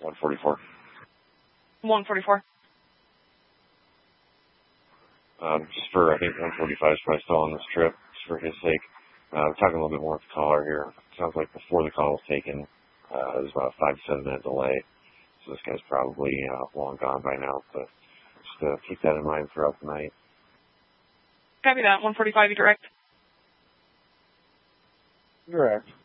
144. 144. Just for, I think 145 is probably still on this trip, just for his sake. We're talking a little bit more with the caller here. Sounds like before the call was taken, there's about a 5 to 7 minute delay. So this guy's probably long gone by now, but just keep that in mind throughout the night. Copy that. 145, you direct? Direct.